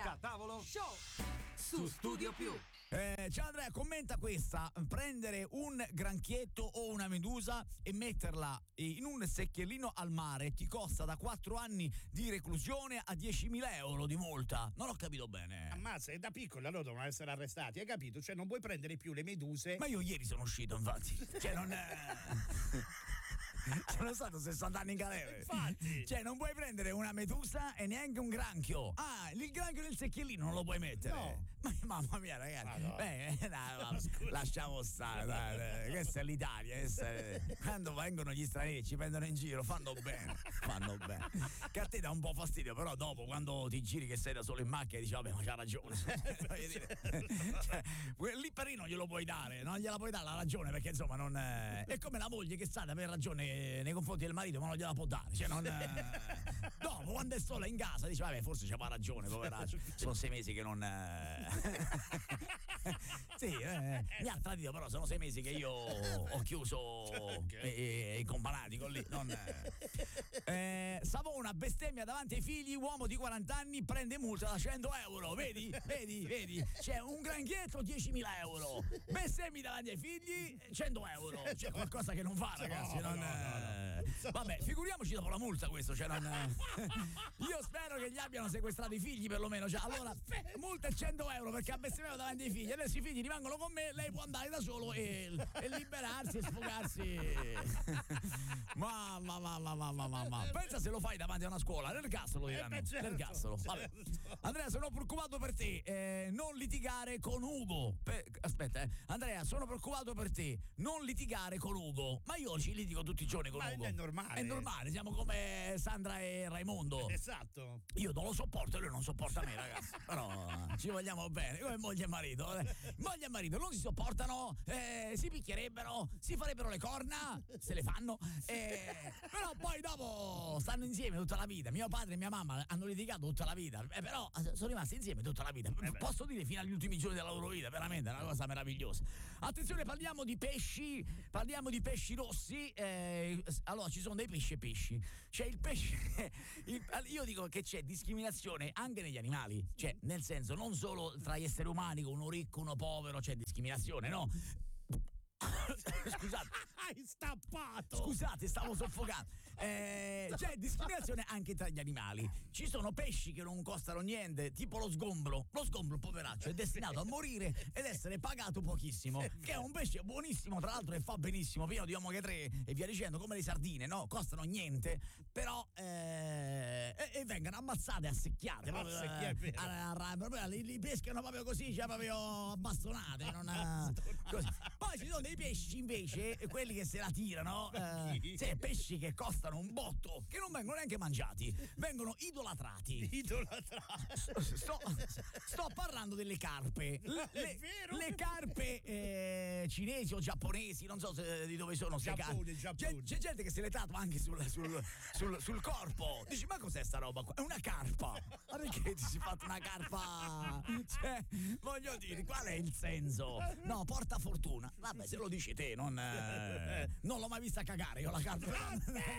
Sca tavolo show su Studio Più. Ciao Andrea, commenta questa: prendere un granchietto o una medusa e metterla in un secchiellino al mare ti costa da 4 anni di reclusione a 10.000 euro di multa. Non ho capito bene. Ammazza, è da piccoli, allora devono essere arrestati, hai capito? Cioè non puoi prendere più le meduse. Ma io ieri sono uscito, infatti. Cioè non sono stato 60 anni in galera. Infatti. Cioè non puoi prendere una medusa e neanche un granchio. Ah, il granchio nel secchiellino non lo puoi mettere. No. Ma mamma mia, ragazzi. No. Lasciamo stare, dai. Questa è l'Italia. Quando vengono gli stranieri ci prendono in giro, fanno bene. Che a te dà un po' fastidio, però dopo quando ti giri che sei da solo in macchina dici vabbè, ma c'ha ragione. Cioè, lì per lì non glielo puoi dare, non gliela puoi dare la ragione, perché insomma non è come la moglie che sa di aver ragione nei confronti del marito, ma non gliela può dare. Cioè non dopo, quando è sola in casa dice vabbè, forse c'aveva ragione, poveraccio. Sono 6 mesi che non sì, mi ha tradito, però sono 6 mesi che io ho chiuso i companatico lì. Savona bestemmia davanti ai figli, uomo di 40 anni prende multa da 100 euro. Vedi? C'è un granchietto, 10.000 euro. Bestemmi davanti ai figli, 100 euro. C'è qualcosa che non fa, ragazzi. No. Vabbè, figuriamoci dopo la multa questo. Io spero che gli abbiano sequestrato i figli, perlomeno. Cioè, allora, multa è 100 euro perché ha bestemmiato davanti ai figli. Adesso i figli rimangono con me, lei può andare da solo e liberarsi e sfogarsi. Mamma. Pensa se lo fai davanti a una scuola, l'ergastolo diranno. Certo. L'ergastolo. Vabbè. Andrea, sono preoccupato per te. Non litigare con Ugo. Aspetta, Andrea, sono preoccupato per te. Non litigare con Ugo. Ma io ci litigo tutti i giorni con Ugo. È normale. È normale, siamo come Sandra e Raimondo. Esatto. Io non lo sopporto e lui non sopporta me, ragazzi. Però ci vogliamo bene, come moglie e marito. Moglie e marito non si sopportano, si picchierebbero, si farebbero le corna, se le fanno, però poi dopo stanno insieme tutta la vita. Mio padre e mia mamma hanno litigato tutta la vita, però sono rimasti insieme tutta la vita. Posso dire fino agli ultimi giorni della loro vita, veramente è una cosa meravigliosa. Attenzione, parliamo di pesci rossi. Allora, ci sono dei pesci e pesci. C'è il pesce. Io dico che c'è discriminazione anche negli animali, cioè nel senso non solo tra gli esseri umani, con uno ricco, uno povero, c'è discriminazione, no? Scusate, hai stappato. Scusate, stavo soffocando. C'è discriminazione anche tra gli animali. Ci sono pesci che non costano niente, tipo lo sgombro. Lo sgombro, poveraccio, è destinato a morire ed essere pagato pochissimo. Che è un pesce buonissimo, tra l'altro, e fa benissimo, pieno di omega 3 e via dicendo, come le sardine, no? Costano niente, però e vengono ammazzate, assecchiate. Li pescano proprio così, cioè proprio bastonate. Così. Poi ci sono dei pesci invece, quelli che se la tirano, pesci che costano un botto, che non vengono neanche mangiati, vengono idolatrati. Sto parlando delle carpe. Le carpe carpe cinesi o giapponesi, non so di dove sono. Giappone. C'è gente che se le tatua anche sul corpo. Dici, ma cos'è sta roba qua? È una carpa. Ma perché ti si fa una carpa? Cioè, voglio dire, qual è il senso? No, porta fortuna. Vabbè, se lo dici te, non l'ho mai vista cagare io la carpa.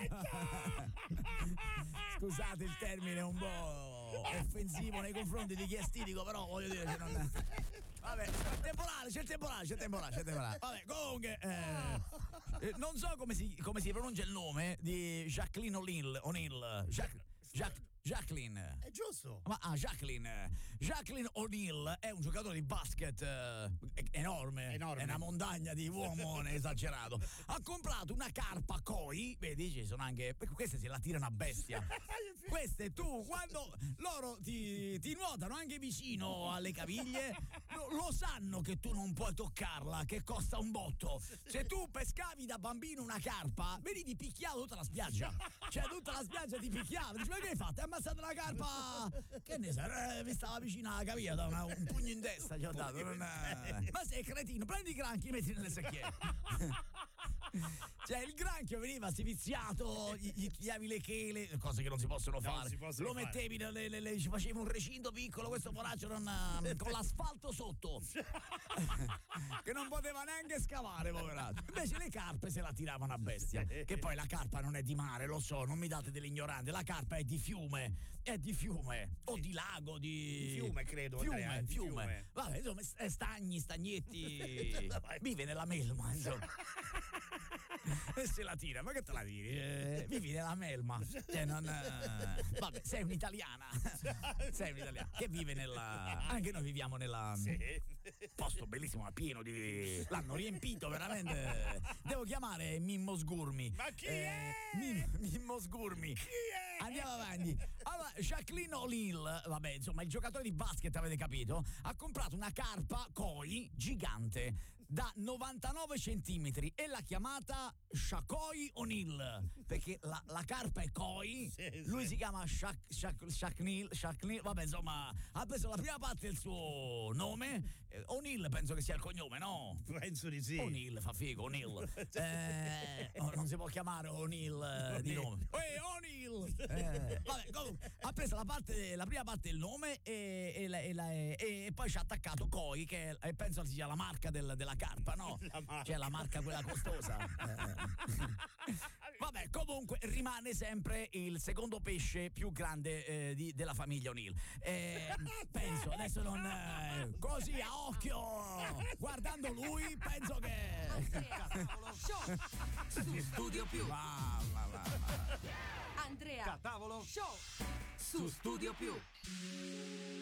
Scusate il termine un po' offensivo nei confronti di chi è stitico, però voglio dire che non. Vabbè, c'è il temporale. Vabbè, comunque non so come si pronuncia il nome di Jacqueline O'Neal. Jacqueline. È giusto. Jacqueline O'Neal è un giocatore di basket enorme. È una montagna di uomo esagerato. Ha comprato una carpa koi, vedi, ci sono anche queste, se la tirano a bestia. Queste tu, quando loro ti nuotano anche vicino alle caviglie, lo sanno che tu non puoi toccarla, che costa un botto. Se tu pescavi da bambino una carpa, venivi picchiato tutta la spiaggia. Cioè tutta la spiaggia ti picchiava. Dici, ma che hai fatto? Hai ammazzato la carpa? Che ne sai? Mi stava vicino alla caviglia, da un pugno in testa ci ho dato. Ma sei cretino, prendi i granchi e metti nelle secchiere. Cioè il granchio veniva viziato, gli chiavi le chele, cose che non si possono fare. Lo mettevi, ci facevi un recinto piccolo, questo poraccio con l'asfalto sotto. Che non poteva neanche scavare, poveraccio. Invece le carpe se la tiravano a bestia. Che poi la carpa non è di mare, lo so, non mi date dell'ignorante. La carpa è di fiume. O di lago, di fiume, credo. Fiume. Vabbè, insomma, stagnetti. Vive nella melma, insomma. E se la tira, ma che te la tiri? Vivi nella melma. Vabbè, sei un'italiana. Che vive nella. Anche noi viviamo nella. Posto bellissimo, ma pieno di. L'hanno riempito veramente. Devo chiamare Mimmo Sgurmi. Ma chi è? Mimmo Sgurmi. Chi è? Andiamo avanti. Allora, Shaquille O'Neal, vabbè, insomma, il giocatore di basket, avete capito? Ha comprato una carpa koi gigante da 99 centimetri e l'ha chiamata Shaquille O'Neal, perché la carpa è koi, lui si chiama Shaquille, vabbè, insomma, ha preso la prima parte del suo nome. O'Neal penso che sia il cognome, no? Penso di sì. O'Neal fa figo, O'Neal. Non si può chiamare O'Neal di nome. O'Neal! Vabbè, comunque, ha preso la prima parte del nome e poi ci ha attaccato Koi, che penso sia la marca della carpa, no? Cioè la marca quella costosa. Vabbè, comunque rimane sempre il secondo pesce più grande della famiglia O'Neal. Penso, adesso non. Così a occhio, guardando lui, penso che. Show su Studio Più. Va. Andrea Catavolo Show su Studio Più.